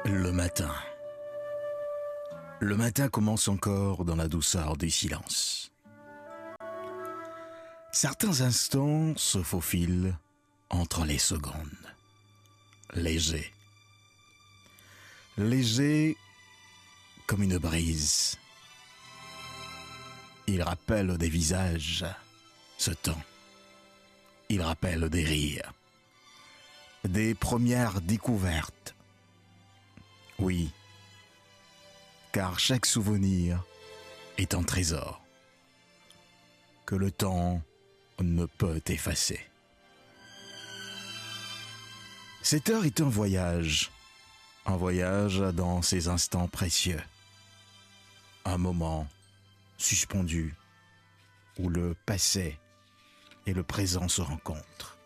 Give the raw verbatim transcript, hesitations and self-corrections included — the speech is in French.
Le matin. Le matin commence encore dans la douceur du silence. Certains instants se faufilent entre les secondes. Léger. Léger comme une brise. Il rappelle des visages, ce temps. Il rappelle des rires, des premières découvertes. Oui, car chaque souvenir est un trésor que le temps ne peut effacer. Cette heure est un voyage, un voyage dans ces instants précieux, un moment suspendu où le passé et le présent se rencontrent.